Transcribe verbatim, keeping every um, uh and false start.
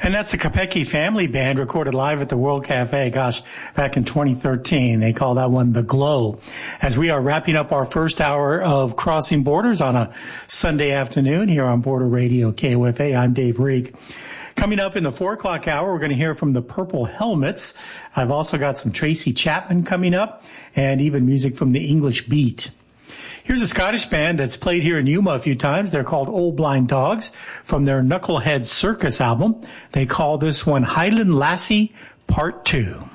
And that's the Kopecky Family Band recorded live at the World Cafe, gosh, back in twenty thirteen. They call that one The Glow. As we are wrapping up our first hour of Crossing Borders on a Sunday afternoon here on Border Radio K O F A, I'm Dave Reek. Coming up in the four o'clock hour, we're going to hear from the Purple Helmets. I've also got some Tracy Chapman coming up and even music from the English Beat. Here's a Scottish band that's played here in Yuma a few times. They're called Old Blind Dogs from their Knucklehead Circus album. They call this one Highland Lassie Part two.